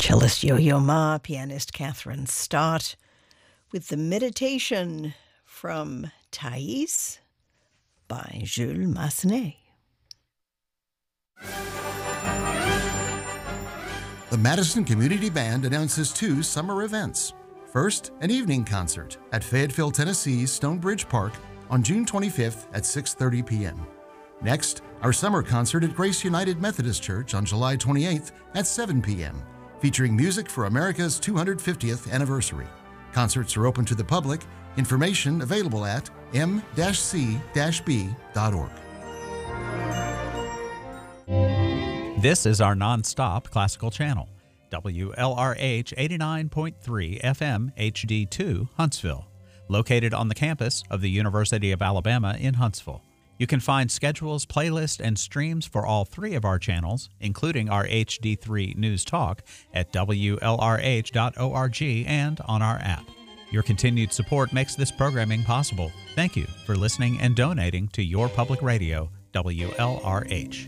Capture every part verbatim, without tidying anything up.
Cellist Yo-Yo Ma, pianist Catherine Stott, with the meditation from Thais by Jules Massenet. The Madison Community Band announces two summer events. First, an evening concert at Fayetteville, Tennessee's Stonebridge Park on June twenty-fifth at six thirty p m Next, our summer concert at Grace United Methodist Church on July twenty-eighth at seven p m, featuring music for America's two hundred fiftieth anniversary. Concerts are open to the public. Information available at m c b dot org. This is our non-stop classical channel, W L R H eighty-nine point three F M H D two, Huntsville, located on the campus of the University of Alabama in Huntsville. You can find schedules, playlists, and streams for all three of our channels, including our H D three News Talk, at W L R H dot org and on our app. Your continued support makes this programming possible. Thank you for listening and donating to your public radio, W L R H.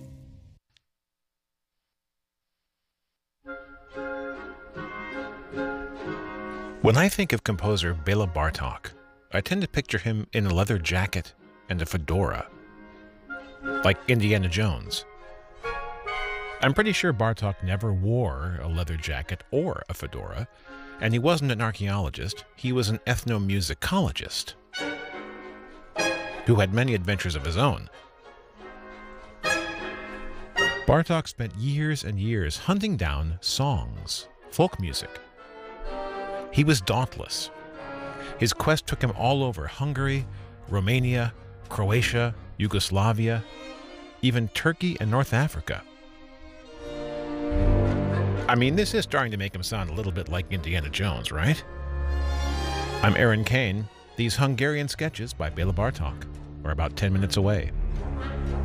When I think of composer Bela Bartok, I tend to picture him in a leather jacket and a fedora, like Indiana Jones. I'm pretty sure Bartok never wore a leather jacket or a fedora, and he wasn't an archaeologist, he was an ethnomusicologist who had many adventures of his own. Bartok spent years and years hunting down songs, folk music. He was dauntless. His quest took him all over Hungary, Romania, Croatia, Yugoslavia, even Turkey and North Africa. I mean, this is starting to make him sound a little bit like Indiana Jones, right? I'm Aaron Kane. These Hungarian sketches by Bela Bartok are about ten minutes away.